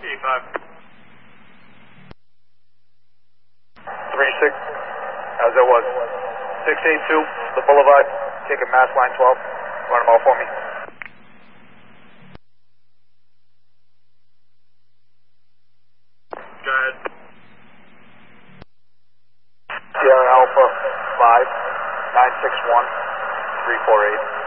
85. 36, as it was. 682, the Boulevard, taking Mass Line 12. Run them all for me. Go ahead. Sierra Alpha 5, 961, 348.